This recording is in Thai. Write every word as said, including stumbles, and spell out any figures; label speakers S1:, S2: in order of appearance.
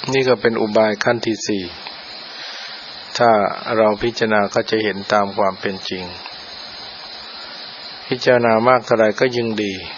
S1: นี่ก็เป็นอุบายขั้นที่สี่ถ้าเราพิจารณาก็จะเห็นตามความเป็นจริงพิจารณามากเท่าไรก็ยิ่งดี